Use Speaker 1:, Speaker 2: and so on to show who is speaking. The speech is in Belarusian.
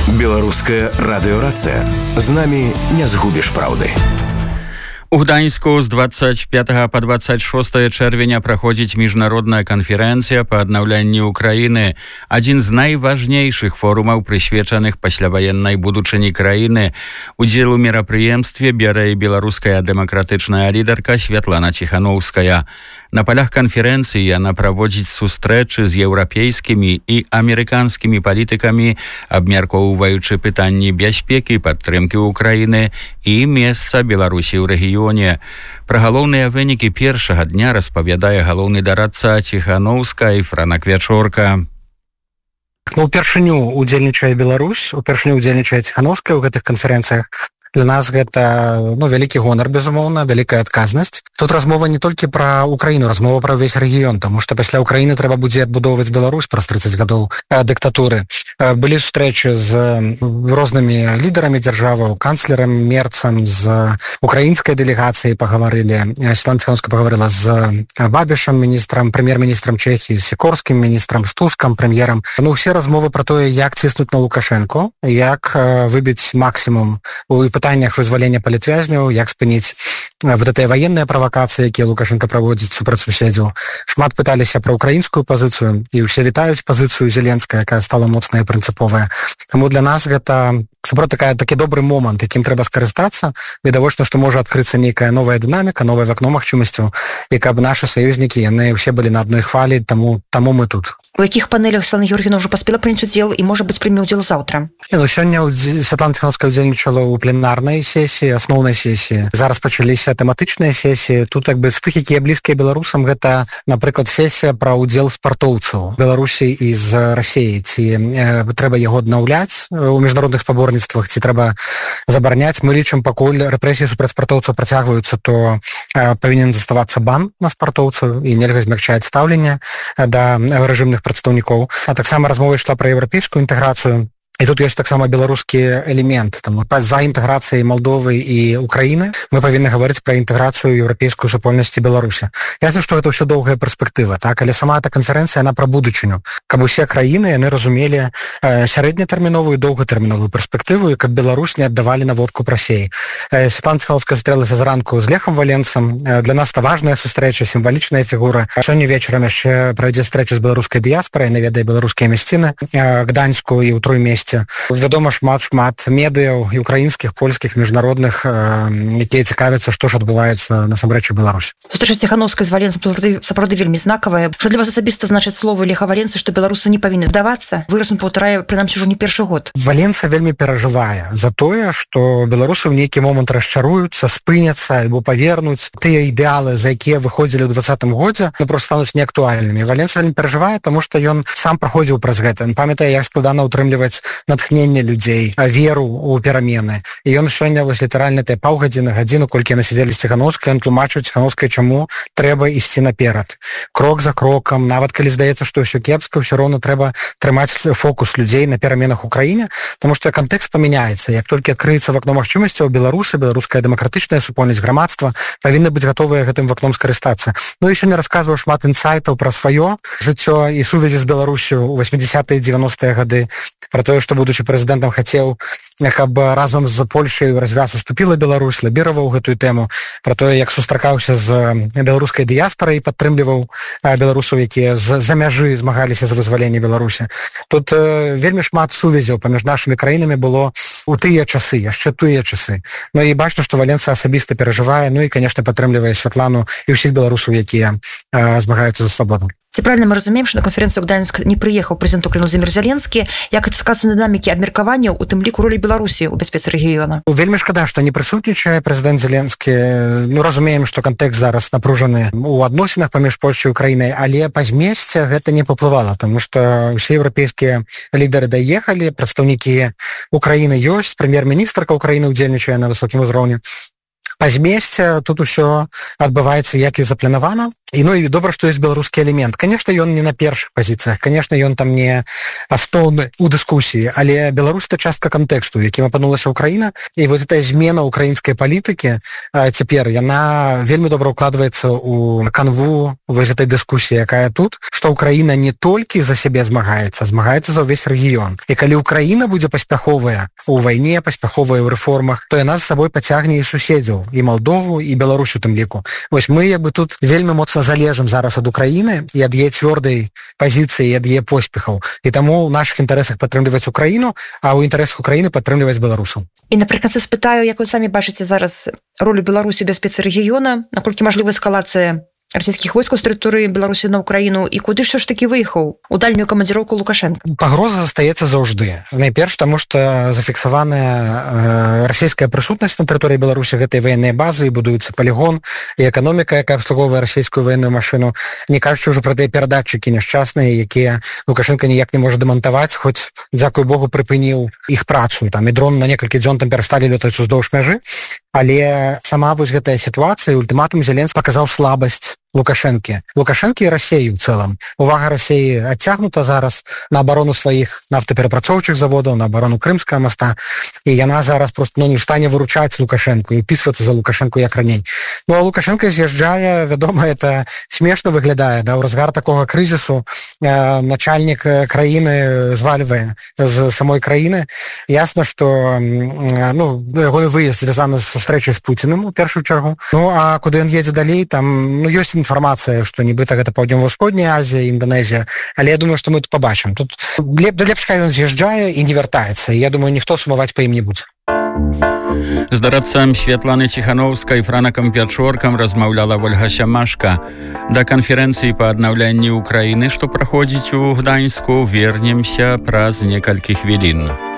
Speaker 1: Беларуская радыёрацыя. З намі не згубіш праўды.
Speaker 2: У Гданьску з 25 по 26 чэрвеня праходзіць міжнародная канферэнцыя па аднаўленні Украіны. Адзін з найважнейшых форумаў, прысвечаных пасляваеннай будучыні краіны. Удзел у мерапрыемстве бярэ і беларуская дэмакратычная лідарка Святлана Ціханаўская. На палях канферэнцыі яна праводзіць сустрэчы з еўрапейскімі і амерыканскімі палітыкамі, абмяркоўваючы пытанні бяспекі, падтрымкі Украіны і месца Беларусі ў рэгіёне. Пра галоўныя вынікі першага дня распавядае галоўны дарадца Ціханаўскай Франак Вячорка.
Speaker 3: Упершыню удзельнічае Беларусь, упершыню удзельнічае Ціханаўская ў гэтых канферэнцыях. Для нас гэта вялікі гонар, безумоўна, вялікая адказнасць. Тут размова не толькі пра Украіну, размова пра ўвесь рэгіён, таму што пасля Украіны трэба будзе адбудоўваць Беларусь праз 30 гадоў дыктатуры. Былі сустрэчы з рознымі лідарамі дзяржаваў, канцлерам Мерцам, з украінскай дэлегацыяй пагаварылі. Святлана Ціханаўская пагаварыла з Бабішам, міністрам, прэм'ер-міністрам Чэхіі, з Сікорскім міністрам, з Тускам, прэм'ерам. Усе размовы пра тое, як ціснуць на Лукашэнку, як выбіць максімум у пытаннях вызвалення палітвязняў, як спыніць вот гэтыя ваенныя правакацыі, якія Лукашенко праводзіць супраць суседзяў. Шмат пыталіся пра украінскую пазіцыю, і ўсе вітаюць пазіцыю Зеленская, якая стала моцная і прынцыповая. Таму для нас гэта сапраўды такі добры момант, якім трэба скарыстацца. Відавочна, што можа адкрыцца нейкая новая дынаміка, новае вакно магчымасцяў, і каб нашы саюзнікі, яны ўсе былі на адной хвалі, таму мы тут.
Speaker 4: У якіх панелях Святлана Георгіевна ўжо паспела прыняць удзел і, можа быць, прыме ўдзел заўтра?
Speaker 3: Сёння Святлана Ціханаўская удзельнічала ў пленарнай сесіі, асноўнай сесіі. Зараз пачаліся тэматычныя сесіі. Тут з тых, якія блізкія беларусам, гэта, напрыклад, сесія пра ўдзел спартоўцаў Беларусі і з Расіі. Ці трэба яго аднаўляць у міжнародных спаборніцтвах, ці трэба забараняць. Мы лічым, пакуль рэпрэсіі супраць спартоўцаў працягваюцца, то павінен заставацца бан на спартоўцаў і нельга змякчаць стаўленне да рэжымных прадстаўнікоў. А таксама размова ішла пра еўрапейскую інтэграцыю. І тут ёсць таксама беларускі элемент. За інтэграцыяй Малдовы і Украіны мы павінны гаварыць пра інтэграцыю еўрапейскую супольнасці Беларусі. Ясна, што гэта ўсё доўгая перспектыва, так? Але сама эта канферэнцыя, яна пра будучыню. Каб усе краіны, яны разумелі сярэднятэрміновую і доўгатэрміновую перспектыву, і каб Беларусь не аддавалі на водку прасеі. Святлана Ціханаўская сустрэлася зранку з Лехам Валенцам. Для нас это важная сустрэча, сімвалічная фігура. Сёння вечарам яшчэ пройдзе сустрэча з беларускай дыяспорай, наведае беларускія мясціны Гданьску і ў Троймесці. Вядома, шмат медыяў і украінскіх, польскіх, міжнародных, якія цікавяцца, што ж адбываецца насамрэч у Беларусі.
Speaker 4: Сустрэча Ціханаўскай з Валенцам сапраўды вельмі знакавая. Што для вас асабіста значаць словы Леха Валенца, што беларусы не павінны здавацца? Выраз он паўтарае, прынамсі, ўжо не першы год.
Speaker 3: Валенца вельмі перажывае за тое, што беларусы ў нейкі момант расчаруюцца, спыняцца альбо павернуць тыя ідэалы, за якія выходзілі ў 2020 годзе, проста стануць неактуальнымі. Валенца вельмі перажывае, таму што ён сам праходзіў праз гэта. Ён памятае, як складана ўтрымліваць натхненне людзей, веру ў перамены. І ён сёння літаральна тыя паўгадзіны, гадзіну, колькі яны сядзелі з Ціханаўскай, ён тлумачыў Ціханаўскай, чаму трэба ісці наперад. Крок за крокам, нават калі здаецца, што ўсё кепска, ўсё роўна трэба трымаць фокус людзей на пераменах у краіне, таму што кантэкст памяняецца. Як толькі адкрыецца вакно магчымасцяў, беларусы, беларуская дэмакратычная супольнасць, грамадства павінны быць гатовыя гэтым вакном скарыстацца. Ну і сёння расказваў шмат інсайтаў пра сваё жыццё і сувязі з Беларусю ў 80-е і 90-е гады, пра тое, што будучы прэзідэнтам хацеў, каб разам з Польшай у развяз уступіла Беларусь, лабіраваў гэтую тэму, пра тое, як сустракаўся з беларускай дыяспорай і падтрымліваў беларусаў, якія з-за мяжы змагаліся за вызваленне Беларусі. Тут вельмі шмат сувязяў паміж нашымі краінамі было у тыя часы, яшчэ тыя часы. Ну і бачна, што Валенца асабіста перажывае, ну і, канешне, падтрымлівае Святлану і ўсіх беларусаў, якія змагаюцца за свабоду.
Speaker 4: Ці правильно мы разумеем, што на канферэнцыю ў Гданьск не прыехаў прэзідэнт Украіны Владзімір Зеленскі, як адскацца на дынамікі абмеркаванняў, у тым ліку ролі Беларусі ў бяспецы рэгіёна?
Speaker 3: Вельмі шкада, што не прысутнічае прэзідэнт Зеленскі. Ну, разумеем, што кантэкст зараз напружаны ў адносінах паміж Польшай і Украінай, але па змесце гэта не паплывала, таму што ўсе еўрапейскія лідары даехалі, прадстаўнікі Украіны ёсць, прэм'ер-міністрка Украіны ўдзельнічае на высокім узроўні. Па змесце тут усё адбываецца як і запланавана. І ну і добра, што ёсць беларускі элемент. Конечно, ён не на першых пазіцыях, конечно, ён там не асноўны у дыскусіі, але Беларусь это частка кантэксту, якім апынулася Украіна, і вот эта змена украінскай палітыкі цяпер яна вельмі добра ўкладваецца у канву вось этой дыскусіі, якая тут, што Украіна не толькі за сябе змагаецца за ўвесь рэгіён. І калі Украіна будзе паспяховая у вайне, паспяховая ў рэформах, то яна за сабой пацягне і суседзяў, і Малдову, і Беларусь у тым ліку. Вось мы як бы тут вельмі моцна залежым зараз ад Украіны і ад яе цвёрдай пазіцыі, і ад яе поспехаў. І таму ў нашых інтарэсах падтрымліваць Украіну, а ў інтарэсах Украіны падтрымліваць беларусаў.
Speaker 4: І напрыканцы спытаю, як вы самі бачыце зараз ролю Беларусі ў бяспецы рэгіёна, наколькі мажліва эскалацыя расійскіх войскаў з тэрыторыі Беларусі на Украіну і куды ж все ж таки выехаў у дальнюю камандзіроўку Лукашенко?
Speaker 3: Пагроза застаецца заўжды. Найперш таму, што зафіксаваная расійская прысутнасць на тэрыторыі Беларусі, гэтай ваеннай базы, і будуецца палігон, і эканоміка, якая абслугоўвае расійскую ваенную машыну, не кажучы ўжо пра тыя перадатчыкі няшчасныя, якія Лукашенко ніяк не можа дэмантаваць, хоць, дзякуй Богу, прыпыніў іх працу. Там і дрон на некалькі дзён там перасталі лётаць уздоўж мяжы. Але сама вось гэтая сітуацыя, ультыматум Зеленскі паказаў слабасць Лукашэнкі і Расіі ў цэлым. Увага Расіі адцягнута зараз на абарону сваіх нафтаперапрацоўчых заводаў, на абарону Крымскага моста, і яна зараз просто не ў стане выручаць Лукашэнку і ўпісвацца за Лукашэнку як раней. Ну а Лукашенко з'язджае, вядома, это смешна выглядае, да, ў разгар такога крызісу начальнік краіны звальвае з самой краіны. Ясна, што ягоны выезд звязаны з сустрэчай з Пуціным у першую чаргу. Ну а куды ён едзе далей, там ёсць інфармацыя, што нібыта гэта Паўднёва-ўсходняя Азія, Інданезія, але я думаю, што мы тут пабачым. Тут лепш, калі ён з'язджае і не вяртаецца. Я думаю, ніхто сумаваць па ім не будзе.
Speaker 2: З дарадцам Святланы Ціханаўскай, Франакам Пячоркам размаўляла Ольга Сямашка. Да канферэнцыі па аднаўленні Украіны, што праходзіць у Гданьску, вернемся праз некалькі хвілін.